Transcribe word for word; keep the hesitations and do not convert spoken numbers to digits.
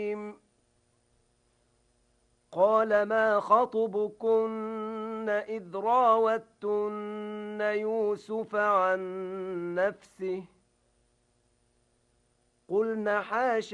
قال ما خطبكن إذ راوتن يوسف عن نفسه قلن حاش